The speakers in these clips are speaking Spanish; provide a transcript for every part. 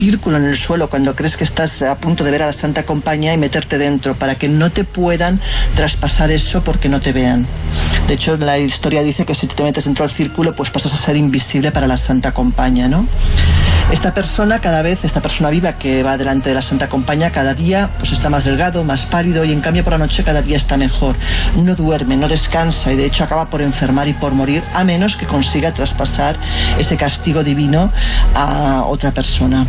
círculo en el suelo cuando crees que estás a punto de ver a la Santa Compañía y meterte dentro para que no te puedan traspasar eso porque no te vean. De hecho, la historia dice que si te metes dentro del círculo, pues pasas a ser invisible para la Santa Compañía, ¿no? Esta persona viva que va delante de la Santa Compañía, cada día pues está más delgado, más pálido, y en cambio por la noche cada día está mejor. No duerme, no descansa, y de hecho acaba por enfermar y por morir, a menos que consiga traspasar ese castigo divino a otra persona.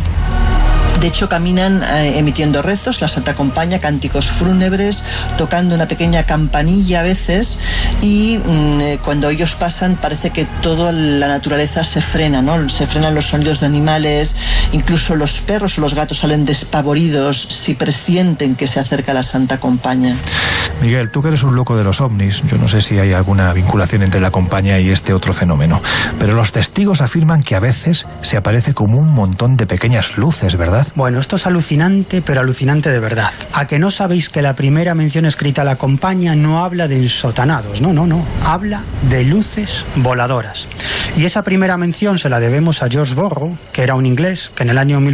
De hecho, caminan emitiendo rezos, la Santa Compañía, cánticos fúnebres, tocando una pequeña campanilla a veces, y cuando ellos pasan parece que toda la naturaleza se frena, ¿no? Se frenan los sonidos de animales, incluso los perros o los gatos salen despavoridos si presienten que se acerca la Santa Compañía. Miguel, tú que eres un loco de los ovnis, yo no sé si hay alguna vinculación entre la Compañía y este otro fenómeno, pero los testigos afirman que a veces se aparece como un montón de pequeñas luces, ¿verdad? Bueno, esto es alucinante, pero alucinante de verdad. ¿A que no sabéis que la primera mención escrita a la Compañía no habla de ensotanados? No. Habla de luces voladoras. Y esa primera mención se la debemos a George Borrow, que era un inglés que en el año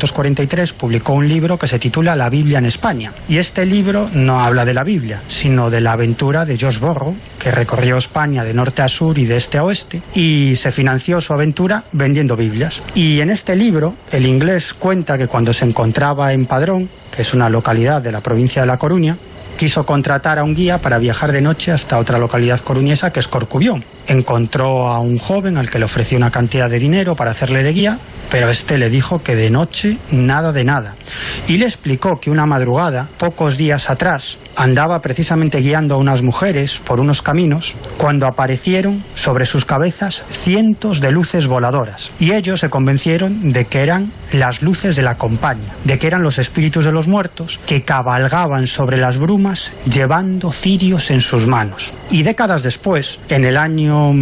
1843 publicó un libro que se titula La Biblia en España. Y este libro no habla de la Biblia, sino de la aventura de George Borrow, que recorrió España de norte a sur y de este a oeste, y se financió su aventura vendiendo Biblias. Y en este libro, el inglés cuenta que cuando se encontraba en Padrón, que es una localidad de la provincia de La Coruña, quiso contratar a un guía para viajar de noche hasta otra localidad coruñesa que es Corcubión. Encontró a un joven al que le ofreció una cantidad de dinero para hacerle de guía, pero este le dijo que de noche nada de nada. Y le explicó que una madrugada, pocos días atrás, andaba precisamente guiando a unas mujeres por unos caminos cuando aparecieron sobre sus cabezas cientos de luces voladoras. Y ellos se convencieron de que eran las luces de la Compañía, de que eran los espíritus de los muertos que cabalgaban sobre las brumas llevando cirios en sus manos. Y décadas después, en el año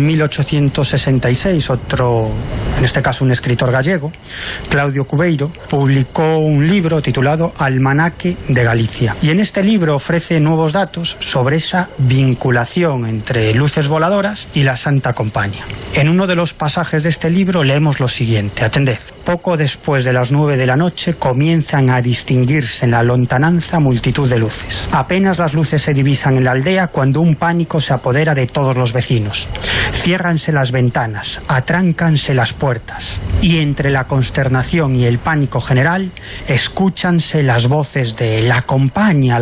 1866, en este caso un escritor gallego, Claudio Cubeiro, publicó un libro titulado Almanaque de Galicia. Y en este libro ofrece nuevos datos sobre esa vinculación entre luces voladoras y la Santa Compañía. En uno de los pasajes de este libro leemos lo siguiente, atended. Poco después de las 9 de la noche comienzan a distinguirse en la lontananza multitud de luces. Apenas las luces se divisan en la aldea cuando un pánico se apodera de todos los vecinos. Ciérranse las ventanas, atráncanse las puertas, y entre la consternación y el pánico general escúchanse las voces de la Compañía.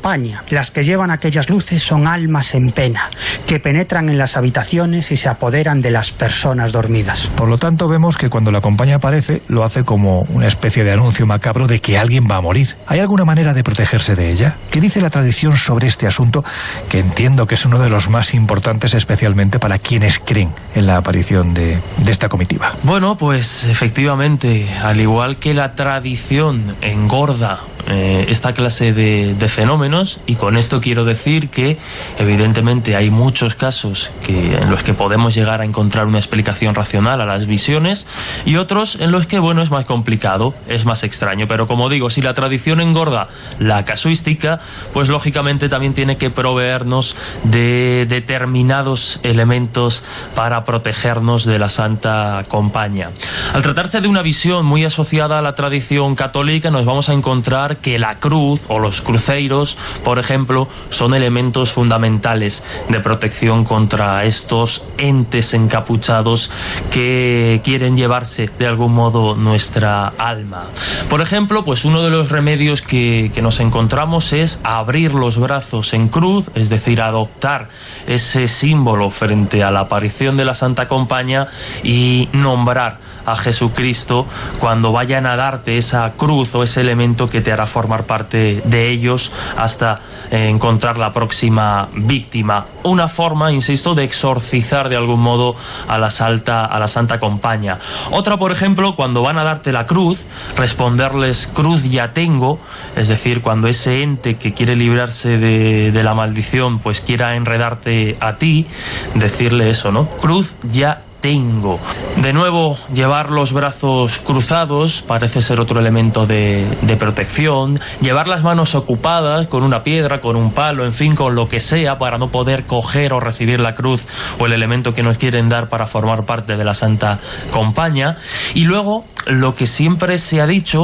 Las que llevan aquellas luces son almas en pena, que penetran en las habitaciones y se apoderan de las personas dormidas. Por lo tanto, vemos que cuando la Compañía aparece, lo hace como una especie de anuncio macabro de que alguien va a morir. ¿Hay alguna manera de protegerse de ella? ¿Qué dice la tradición sobre este asunto, que entiendo que es uno de los más importantes, especialmente para quienes creen en la aparición de esta comitiva? Bueno, pues efectivamente, al igual que la tradición engorda esta clase de fenómenos, y con esto quiero decir que evidentemente hay muchos casos en los que podemos llegar a encontrar una explicación racional a las visiones, y otros en los que, bueno, es más complicado, es más extraño. Pero como digo, si la tradición engorda la casuística, pues lógicamente también tiene que proveernos de determinados elementos para protegernos de la Santa Compañía. Al tratarse de una visión muy asociada a la tradición católica, nos vamos a encontrar que la cruz o los cruceiros, por ejemplo, son elementos fundamentales de protección contra estos entes encapuchados que quieren llevarse de algún modo nuestra alma. Por ejemplo, pues uno de los remedios que nos encontramos es abrir los brazos en cruz, es decir, adoptar ese símbolo frente a la aparición de la Santa Compañía y nombrar a Jesucristo cuando vayan a darte esa cruz o ese elemento que te hará formar parte de ellos hasta encontrar la próxima víctima. Una forma, insisto, de exorcizar de algún modo a la Santa Compañía. Otra, por ejemplo, cuando van a darte la cruz, responderles cruz ya tengo, es decir, cuando ese ente que quiere librarse de la maldición pues quiera enredarte a ti, decirle eso, ¿no? Cruz ya tengo. De nuevo, llevar los brazos cruzados parece ser otro elemento de protección. Llevar las manos ocupadas con una piedra, con un palo, en fin, con lo que sea, para no poder coger o recibir la cruz o el elemento que nos quieren dar para formar parte de la Santa Compañía. Y luego, lo que siempre se ha dicho